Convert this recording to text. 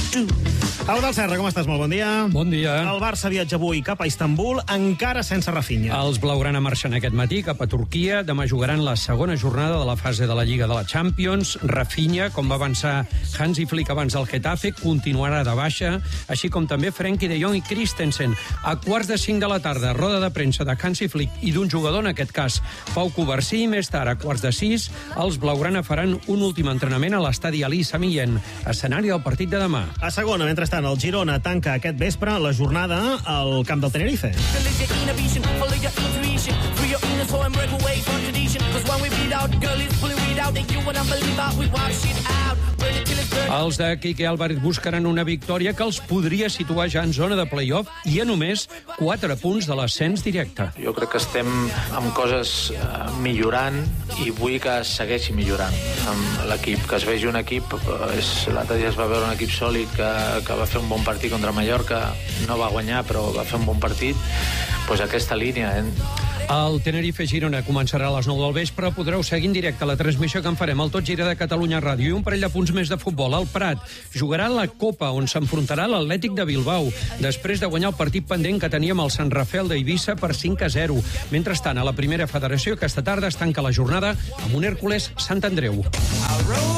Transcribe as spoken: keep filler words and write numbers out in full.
Eudald Serra, com estàs? Molt bon dia. Bon dia. El Barça viatja avui cap a Istanbul, encara sense Rafinha. Els blaugrana marxen aquest matí cap a Turquia. Demà jugaran la segona jornada de la fase de la Lliga de la Champions. Rafinha, com va avançar Hansi Flick abans del Getafe, continuarà de baixa, així com també Frenkie de Jong i Christensen. A quarts de cinc de la tarda, roda de premsa de Hansi Flick i d'un jugador, en aquest cas Pau Covarsí. Més tard, a quarts de sis, els blaugrana faran un últim entrenament a l'estadi Ali Sami Yen, escenari del partit de demà. A segona, mentrestant, el Girona tanca aquest vespre la jornada al camp del Tenerife. Els de Quique Álvarez buscaran una victòria que els podria situar ja en zona de play-off i a només quatre punts de l'ascens directe. Jo crec que estem amb coses eh, millorant i vull que es segueixi millorant amb l'equip, que es vegi un equip, és, l'altre dia es va veure un equip sòlid que, que va fer un bon partit contra Mallorca, no va guanyar però va fer un bon partit, doncs aquesta línia. Eh? El Tenerife-Girona començarà a les nou del vespre. Podreu seguir en directe la transmissió que en farem al Tot Gira de Catalunya Ràdio i un parell de punts més de futbol. El Prat jugarà la Copa, on s'enfrontarà l'Atlètic de Bilbao, després de guanyar el partit pendent que teníem al Sant Rafael d'Eivissa per cinc a zero. Mentrestant, a la primera federació, aquesta tarda es tanca la jornada amb un Hèrcules Sant Andreu.